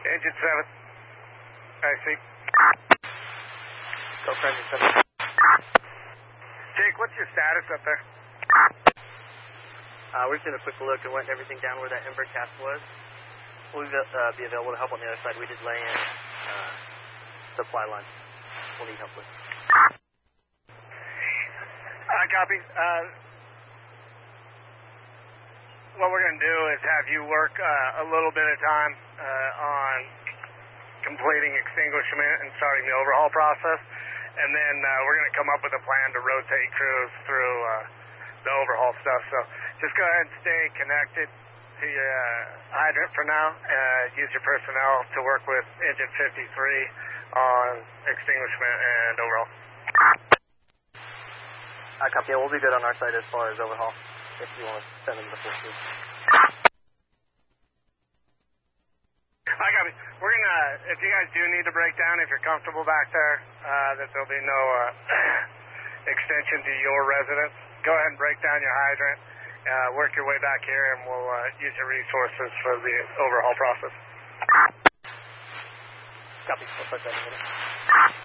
Engine 7. I see. Go for engine 7. Jake, what's your status up there? We're just doing a quick look and went everything down where that ember cast was. We'll be available to help on the other side. We did lay in supply lines. We'll need help with. Copy. What we're going to do is have you work a little bit of time on completing extinguishment and starting the overhaul process, and then we're going to come up with a plan to rotate crews through the overhaul stuff. So just go ahead and stay connected to your hydrant for now. Use your personnel to work with Engine 53 on extinguishment and overhaul. Copy. We'll be good on our side as far as overhaul, if you want to send them the full crew. I got it. We're going to, if you guys do need to break down, if you're comfortable back there, that there'll be no extension to your residence, go ahead and break down your hydrant, work your way back here, and we'll use your resources for the overhaul process. Copy. We'll put that in a minute.